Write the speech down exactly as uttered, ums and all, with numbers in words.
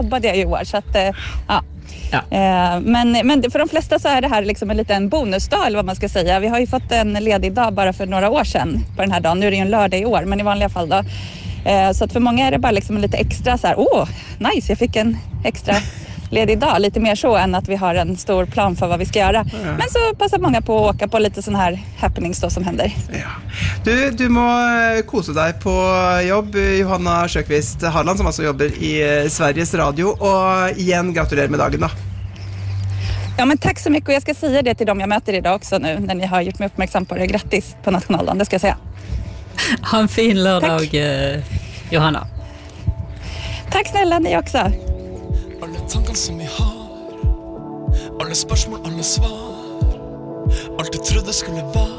jobbade jag i år så att, eh, ja. Ja. Eh, men, men för de flesta så är det här liksom en liten bonusdag eller vad man ska säga. Vi har ju fått en ledig dag bara för några år sedan på den här dagen. Nu är det ju en lördag i år, men i vanliga fall då. Eh, så att för många är det bara liksom lite extra så här, åh, nice, jag fick en extra ledig dag. Lite mer så än att vi har en stor plan för vad vi ska göra. Ja. Men så passar många på att åka på lite sån här happenings då som händer. Ja. Du, du må kose dig på jobb, Johanna Sjöqvist Harland, som alltså jobbar i Sveriges Radio. Och igen, gratulerar med dagen då. Ja, men tack så mycket, och jag ska säga det till dem jag möter idag också nu när ni har gjort mig uppmärksam på det. Grattis på nationaldagen, det ska jag säga. Ha en fin lördag, eh, Johanna. Tack snälla, ni också. Alle tankene som vi har, alle spørsmål, alle svar, alt du trodde skulle være